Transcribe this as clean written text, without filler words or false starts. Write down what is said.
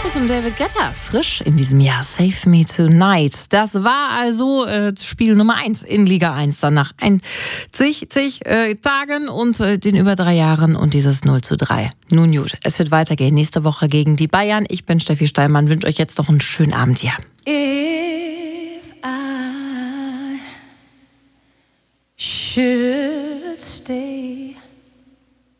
Markus und David Guetta, frisch in diesem Jahr, Save Me Tonight. Das war also Spiel Nummer 1 in Liga 1, dann nach zig Tagen und den über 3 Jahren und dieses 0:3. Nun gut, es wird weitergehen, nächste Woche gegen die Bayern. Ich bin Steffi Steinmann, wünsche euch jetzt noch einen schönen Abend hier. If I should stay